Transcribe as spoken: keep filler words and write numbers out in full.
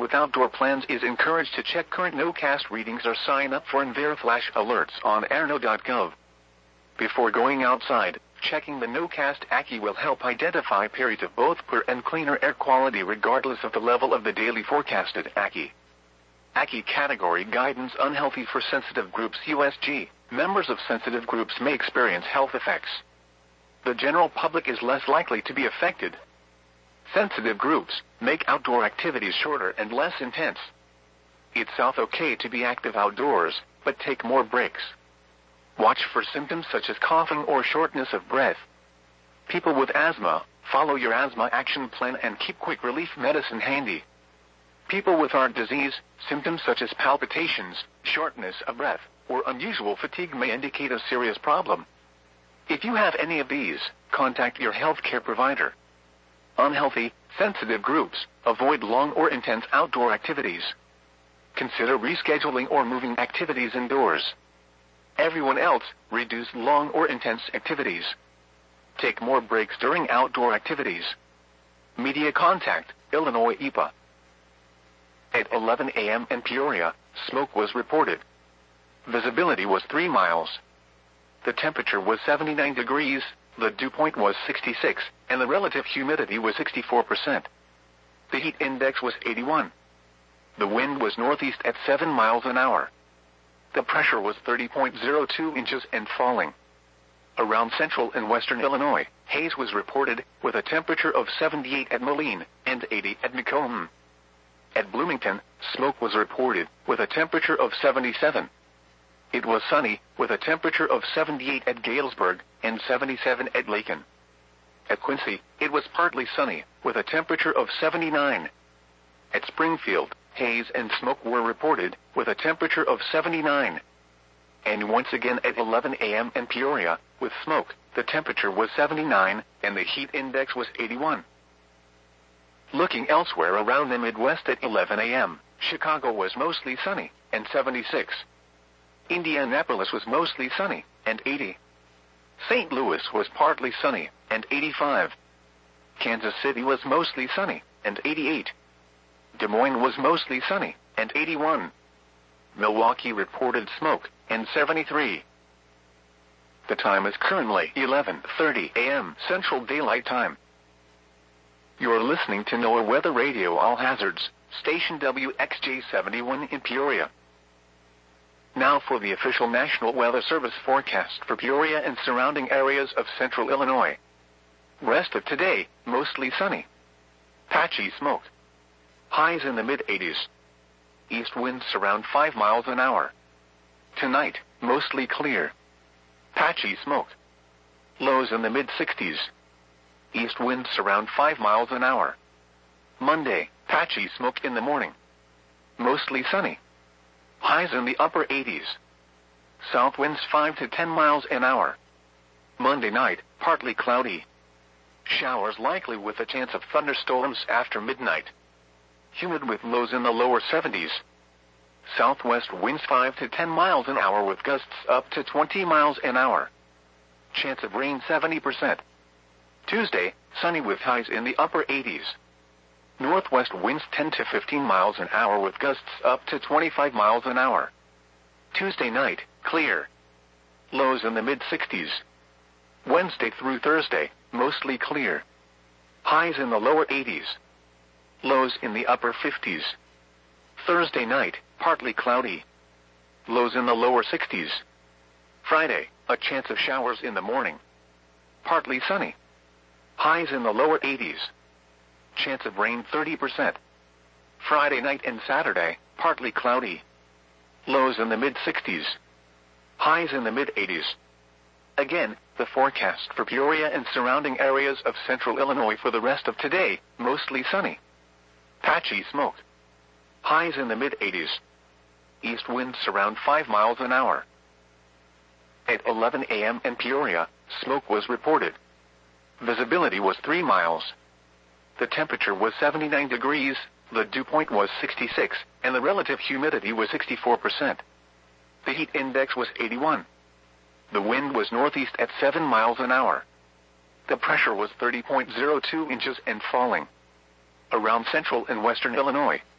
with outdoor plans is encouraged to check current no-cast readings or sign up for Envera flash alerts on airno dot gov. Before going outside, checking the no-cast A C C I will help identify periods of both poor and cleaner air quality regardless of the level of the daily forecasted A C I. A C I Category Guidance Unhealthy for Sensitive Groups U S G. Members of sensitive groups may experience health effects. The general public is less likely to be affected. Sensitive groups make outdoor activities shorter and less intense. It's okay to be active outdoors, but take more breaks. Watch for symptoms such as coughing or shortness of breath. People with asthma, follow your asthma action plan and keep quick relief medicine handy. People with heart disease, symptoms such as palpitations, shortness of breath, or unusual fatigue may indicate a serious problem. If you have any of these, contact your healthcare provider. Unhealthy, sensitive groups, avoid long or intense outdoor activities. Consider rescheduling or moving activities indoors. Everyone else, reduce long or intense activities. Take more breaks during outdoor activities. Media contact, Illinois E P A. At eleven a m in Peoria, smoke was reported. Visibility was three miles. The temperature was seventy-nine degrees, the dew point was sixty-six, and the relative humidity was sixty-four percent. The heat index was eighty-one. The wind was northeast at seven miles an hour. The pressure was thirty point zero two inches and falling. Around central and western Illinois, haze was reported, with a temperature of seventy-eight at Moline and eighty at Macomb. At Bloomington, smoke was reported, with a temperature of seventy-seven. It was sunny, with a temperature of seventy-eight at Galesburg and seventy-seven at Lakin. At Quincy, it was partly sunny, with a temperature of seventy-nine. At Springfield, haze and smoke were reported, with a temperature of seventy-nine. And once again at eleven a m in Peoria, with smoke, the temperature was seventy-nine, and the heat index was eighty-one. Looking elsewhere around the Midwest at eleven a m, Chicago was mostly sunny, and seventy-six. Indianapolis was mostly sunny, and eighty. Saint Louis was partly sunny, and eighty-five. Kansas City was mostly sunny, and eighty-eight. Des Moines was mostly sunny, and eighty-one. Milwaukee reported smoke, and seventy-three. The time is currently eleven thirty a m Central Daylight Time. You're listening to NOAA Weather Radio All Hazards, station W X J seventy-one in Peoria. Now for the official National Weather Service forecast for Peoria and surrounding areas of central Illinois. Rest of today, mostly sunny. Patchy smoke. Highs in the mid-eighties. East winds around five miles an hour. Tonight, mostly clear. Patchy smoke. Lows in the mid-sixties. East winds around five miles an hour. Monday, patchy smoke in the morning. Mostly sunny. Highs in the upper eighties. South winds five to ten miles an hour. Monday night, partly cloudy. Showers likely with a chance of thunderstorms after midnight. Humid with lows in the lower seventies. Southwest winds five to ten miles an hour with gusts up to twenty miles an hour. Chance of rain seventy percent. Tuesday, sunny with highs in the upper eighties. Northwest winds ten to fifteen miles an hour with gusts up to twenty-five miles an hour. Tuesday night, clear. Lows in the mid-sixties. Wednesday through Thursday, mostly clear. Highs in the lower eighties. Lows in the upper fifties. Thursday night, partly cloudy. Lows in the lower sixties. Friday, a chance of showers in the morning. Partly sunny. Highs in the lower eighties. Chance of rain thirty percent. Friday night and Saturday, partly cloudy. Lows in the mid-sixties. Highs in the mid-eighties. Again, the forecast for Peoria and surrounding areas of central Illinois for the rest of today, mostly sunny. Patchy smoke. Highs in the mid-eighties. East winds around five miles an hour. At eleven a m in Peoria, smoke was reported. Visibility was three miles. The temperature was seventy-nine degrees, the dew point was sixty-six, and the relative humidity was sixty-four percent. The heat index was eighty-one. The wind was northeast at seven miles an hour. The pressure was thirty point zero two inches and falling. Around central and western Illinois,